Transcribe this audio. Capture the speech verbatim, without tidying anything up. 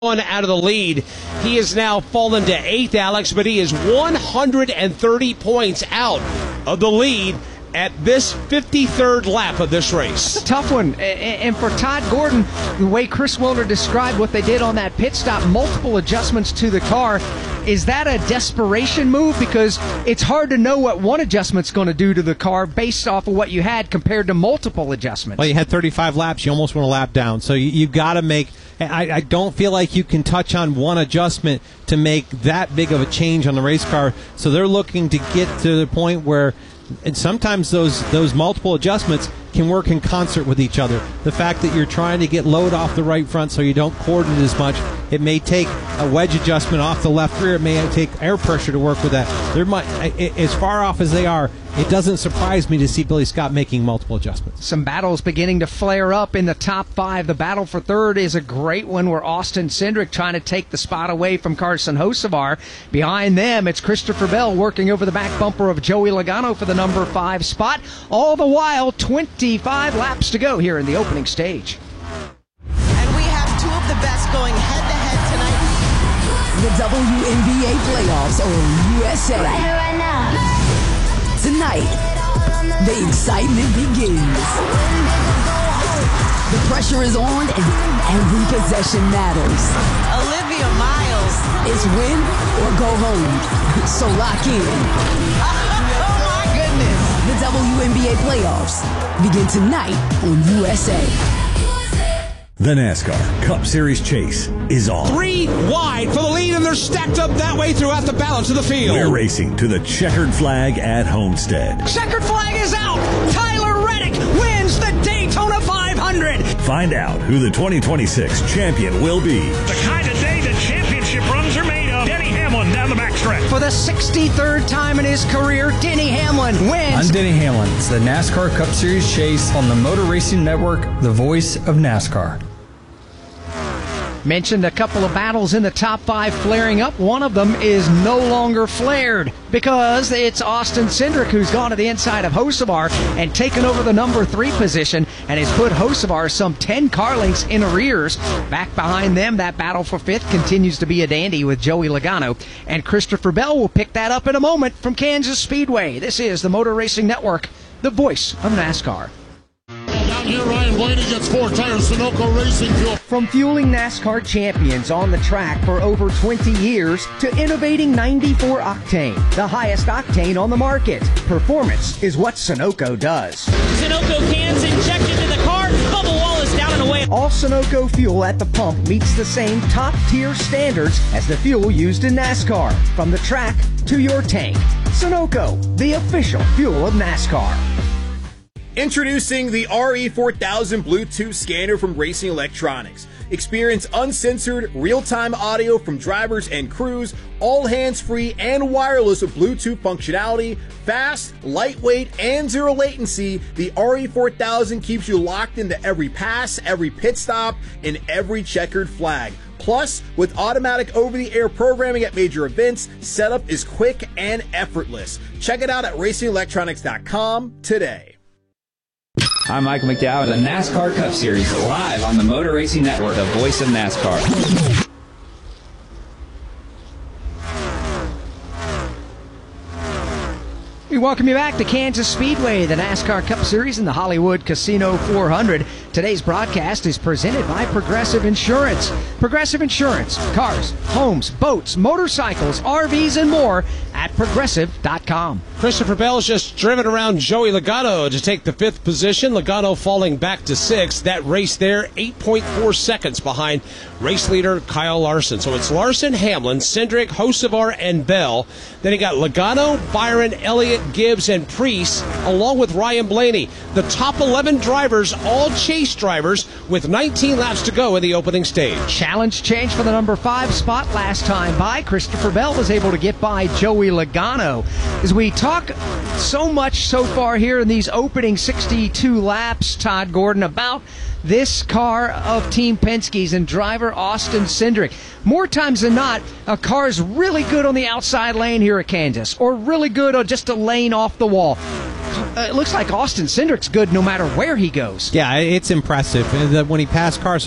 One out of the lead. He has now fallen to eighth, Alex, but he is one hundred thirty points out of the lead at this fifty-third lap of this race. It's a tough one. And for Todd Gordon, the way Chris Wilder described what they did on that pit stop, multiple adjustments to the car, is that a desperation move? Because it's hard to know what one adjustment's going to do to the car based off of what you had compared to multiple adjustments. Well, you had thirty-five laps. You almost went a lap down. So you, you've got to make – I, I don't feel like you can touch on one adjustment to make that big of a change on the race car. So they're looking to get to the point where – and sometimes those those multiple adjustments can work in concert with each other. The fact that you're trying to get load off the right front so you don't coordinate as much, it may take a wedge adjustment off the left rear. It may take air pressure to work with that. There might, as far off as they are, it doesn't surprise me to see Billy Scott making multiple adjustments. Some battles beginning to flare up in the top five. The battle for third is a great one where Austin Cindric trying to take the spot away from Carson Hocevar. Behind them, it's Christopher Bell working over the back bumper of Joey Logano for the number five spot. All the while, twenty-five laps to go here in the opening stage. And we have two of the best going head-to-head tonight. The W N B A playoffs on U S A. Right here, right now. Tonight, the excitement begins. The pressure is on and every possession matters. Olivia Miles. It's win or go home. So lock in. Oh my goodness. The W N B A playoffs begin tonight on U S A. The NASCAR Cup Series chase is on. Three wide for the lead, and they're stacked up that way throughout the balance of the field. We're racing to the checkered flag at Homestead. Checkered flag is out. Tyler Reddick wins the Daytona five hundred. Find out who the twenty twenty-six champion will be. The kind of day that championship runs are made of. Denny Hamlin down the backstretch. For the sixty-third time in his career, Denny Hamlin wins. I'm Denny Hamlin. It's the NASCAR Cup Series chase on the Motor Racing Network, the voice of NASCAR. Mentioned a couple of battles in the top five flaring up. One of them is no longer flared because it's Austin Cindric who's gone to the inside of Hocevar and taken over the number three position and has put Hocevar some ten car lengths in arrears. Back behind them, that battle for fifth continues to be a dandy with Joey Logano. And Christopher Bell will pick that up in a moment from Kansas Speedway. This is the Motor Racing Network, the voice of NASCAR. Down here, Ryan Blaney gets four tires, Sunoco Racing Fuel. From fueling NASCAR champions on the track for over twenty years to innovating ninety-four octane, the highest octane on the market. Performance is what Sunoco does. Sunoco cans injected into the car, bubble wall is down and away. All Sunoco fuel at the pump meets the same top-tier standards as the fuel used in NASCAR. From the track to your tank. Sunoco, the official fuel of NASCAR. Introducing the R E four thousand Bluetooth scanner from Racing Electronics. Experience uncensored, real-time audio from drivers and crews, all hands-free and wireless with Bluetooth functionality, fast, lightweight, and zero latency. The R E four thousand keeps you locked into every pass, every pit stop, and every checkered flag. Plus, with automatic over-the-air programming at major events, setup is quick and effortless. Check it out at racing electronics dot com today. I'm Michael McDowell, the NASCAR Cup Series, live on the Motor Racing Network, the voice of NASCAR. We welcome you back to Kansas Speedway, the NASCAR Cup Series and the Hollywood Casino four hundred. Today's broadcast is presented by Progressive Insurance. Progressive Insurance, cars, homes, boats, motorcycles, R Vs, and more at progressive dot com. Christopher Bell's just driven around Joey Logano to take the fifth position. Logano falling back to sixth. That race there, eight point four seconds behind race leader Kyle Larson. So it's Larson, Hamlin, Cindric, Hocevar, and Bell. Then you got Logano, Byron, Elliott, Gibbs, and Priest, along with Ryan Blaney. The top eleven drivers, all chase drivers, with nineteen laps to go in the opening stage. Challenge change for the number five spot last time by. Christopher Bell was able to get by Joey Logano. As we talk so much so far here in these opening sixty-two laps, Todd Gordon, about this car of Team Penske's and driver Austin Cindric. More times than not, a car is really good on the outside lane here at Kansas, or really good on just a lane off the wall. Uh, it looks like Austin Cindric's good no matter where he goes. Yeah, it's impressive. When he passed Carson